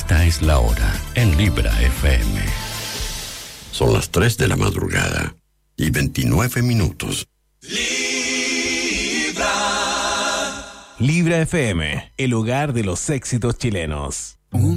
Esta es la hora en Libra FM. Son las 3 de la madrugada y 29 minutos. Libra FM, el hogar de los éxitos chilenos.